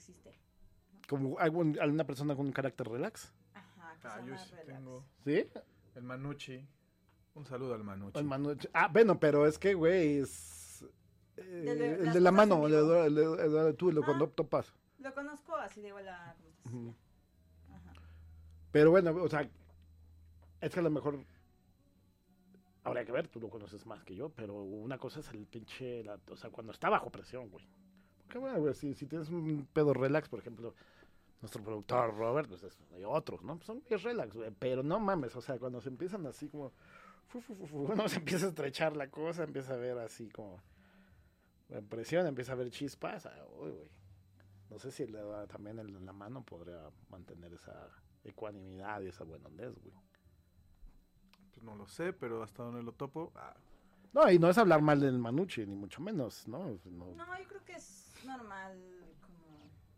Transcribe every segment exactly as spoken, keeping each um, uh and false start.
existe. ¿No? ¿Como algún, alguna persona con un carácter relax? Ajá, que Ah, sea yo más sí relax. tengo ¿Sí? el Manucci. Un saludo al Manucci. El Manucci. Ah, bueno, pero es que, güey, es... eh, De- de- el las de la cosas en mano, el vivo. de- el de- el de- tú, lo Ah. cuando topas. Lo conozco así de hola, ¿cómo estás? Ujú. Ya. Ajá. Pero bueno, o sea, es que a lo mejor habría que ver, tú lo conoces más que yo, pero una cosa es el pinche, la- o sea, cuando está bajo presión, güey. Porque bueno, güey, si, si tienes un pedo relax, por ejemplo, nuestro productor Robert, pues es, hay otros, ¿no? Pues son bien relax, güey, pero no mames, o sea, cuando se empiezan así como, fu, fu, fu, fu, uno se empieza a estrechar la cosa, empieza a ver así como, en presión, empieza a ver chispas, ah, uy, güey. No sé si le da también el, la mano podría mantener esa ecuanimidad y esa buena ondez, güey. Pues no lo sé, pero hasta donde lo topo. Ah, No, y no es hablar mal del Manucci, ni mucho menos, ¿no? No. No, yo creo que es normal como,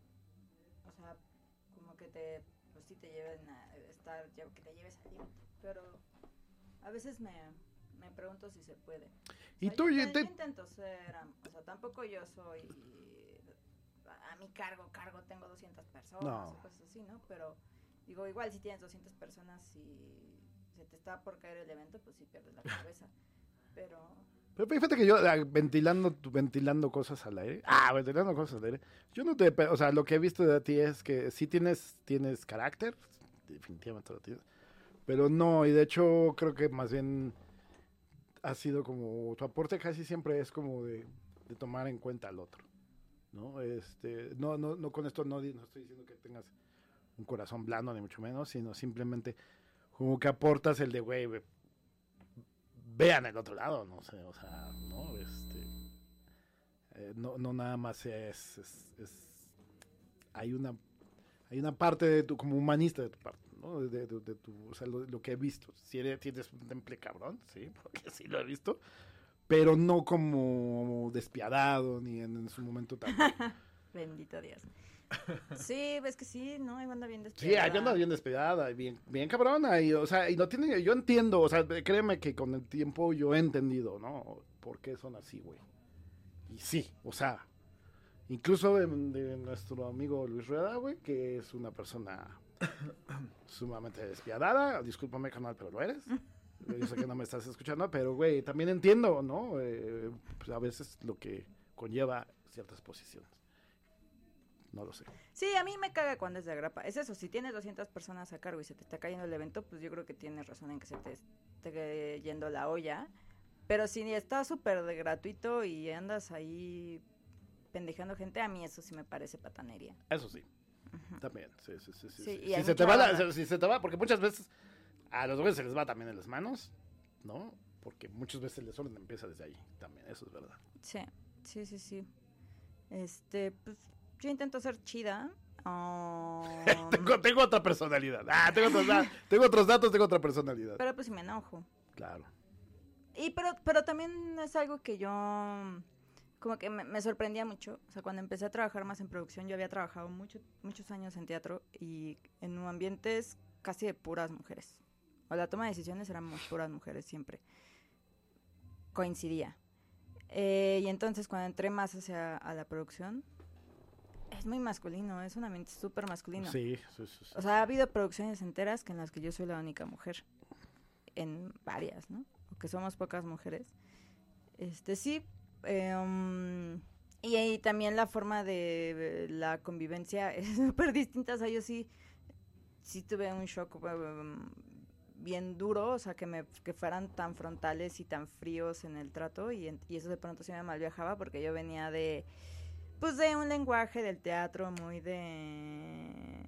o sea, como que te, pues sí te lleven a estar, lle- que te lleves al límite, pero a veces me, me pregunto si se puede. O Y sea, tú, yo, y yo te- intento ser, am- o sea, tampoco yo soy, a, a mi cargo, cargo tengo doscientas personas No. o cosas así, ¿no? Pero digo, igual si tienes doscientas personas y se te está por caer el evento, pues sí pierdes la cabeza, pero... Pero fíjate que yo, ah, ventilando, ventilando cosas al aire, ah, ventilando cosas al aire, yo no te, o sea, lo que he visto de ti es que sí tienes, tienes carácter, definitivamente lo tienes, pero no, y de hecho creo que más bien ha sido como, tu aporte casi siempre es como de, de tomar en cuenta al otro, ¿no? Este, no, no, no con esto no, di- no estoy diciendo que tengas un corazón blando ni mucho menos, sino simplemente como que aportas el de, güey, ve- vean el otro lado, no sé, o sea, no, este, eh, no, no nada más es, es, es- hay una, hay una parte de tu, como humanista de tu parte, ¿no? De, de- de tu, o sea, lo, lo que he visto, si eres, tienes un temple cabrón, sí, porque sí lo he visto, pero no como despiadado, ni en, en su momento tan... Bendito Dios. Sí, ves que sí, ¿no? Hay banda bien Sí, despiadada. hay anda bien despedada, bien, bien cabrona, y, o sea, y no tiene, yo entiendo, o sea, créeme que con el tiempo yo he entendido, ¿no? Por qué son así, güey. Y sí, o sea, incluso de, de nuestro amigo Luis Rueda, güey, que es una persona sumamente despiadada, discúlpame, canal, pero lo eres. Yo sé que no me estás escuchando, pero, güey, también entiendo, ¿no? Eh, pues, a veces lo que conlleva ciertas posiciones. No lo sé. Sí, a mí me caga cuando es de agrapa. Es eso, si tienes doscientas personas a cargo y se te está cayendo el evento, pues yo creo que tienes razón en que se te esté yendo la olla. Pero si está súper de gratuito y andas ahí pendejando gente, a mí eso sí me parece patanería. Eso sí. También, sí, sí, sí. sí, Sí, sí. y hay Si se te mucha va, la- banda. si se te va, porque muchas veces a los güeyes se les va también en las manos, ¿no? Porque muchas veces el desorden empieza desde ahí, también, eso es verdad. Sí, sí, sí, sí. Este, pues yo intento ser chida. um, Tengo, tengo otra personalidad. Ah, tengo otros, da- tengo otros datos, tengo otra personalidad. pero pues sí me enojo. Claro. Y pero, pero también es algo que yo como que me, me sorprendía mucho. O sea, cuando empecé a trabajar más en producción, yo había trabajado mucho, muchos años en teatro y en ambientes casi de puras mujeres. O la toma de decisiones eran puras mujeres siempre. Coincidía. Eh, y entonces cuando entré más hacia a la producción, es muy masculino, es un ambiente súper masculino. Sí, sí, sí, sí. O sea, ha habido producciones enteras que en las que yo soy la única mujer. En varias, ¿no? O que somos pocas mujeres. Este, sí. eh, um, y, y también la forma de la convivencia es súper distinta. O sea, yo sí, sí tuve un shock um, bien duro. O sea, que, me, que fueran tan frontales y tan fríos en el trato. Y, en- y eso de pronto sí me malviajaba porque yo venía de... Pues de un lenguaje del teatro muy de...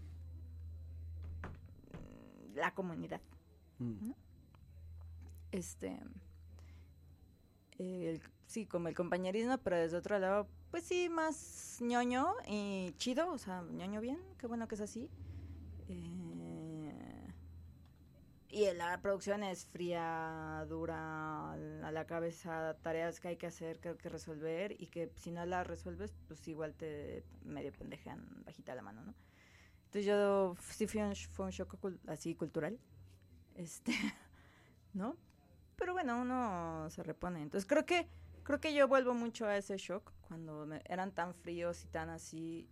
la comunidad. Mm. Este... eh, el- sí, como el compañerismo, pero desde otro lado, pues sí, más ñoño y chido, o sea, ñoño bien, qué bueno que es así. Eh, y la producción es fría, dura, a la cabeza, tareas que hay que hacer, que hay que resolver, y que si no las resuelves, pues igual te medio pendejean bajita la mano, ¿no? Entonces yo sí fui un, fue un shock cul- así cultural, este, ¿no? Pero bueno, uno se repone. Entonces creo que creo que yo vuelvo mucho a ese shock cuando me, eran tan fríos y tan así